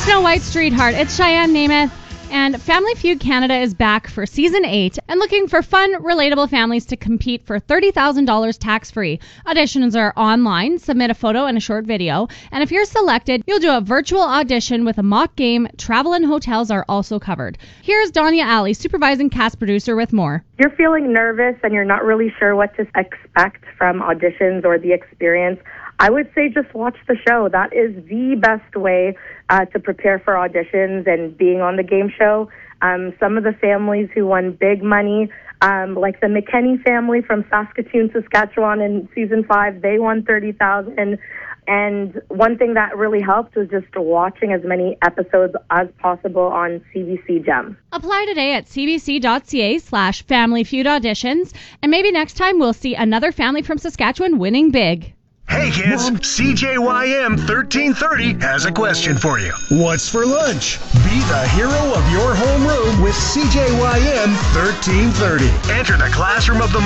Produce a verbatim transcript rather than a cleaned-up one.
Snow White Streetheart. It's Cheyenne Namath, and Family Feud Canada is back for season eight and looking for fun, relatable families to compete for thirty thousand dollars tax-free. Auditions are online. Submit a photo and a short video. And if you're selected, you'll do a virtual audition with a mock game. Travel and hotels are also covered. Here's Danya Ali, supervising cast producer, with more. You're feeling nervous and you're not really sure what to expect from auditions or the experience. I would say just watch the show. That is the best way uh, to prepare for auditions and being on the game show. Um, some of the families who won big money, um, like the McKenney family from Saskatoon, Saskatchewan in season five, they won thirty thousand dollars. And one thing that really helped was just watching as many episodes as possible on C B C Gem. Apply today at cbc.ca slash Family Feud auditions, and maybe next time we'll see another family from Saskatchewan winning big. Hey kids, C J Y M thirteen thirty has a question for you. What's for lunch? Be the hero of your homeroom with C J Y M thirteen thirty. Enter the Classroom of the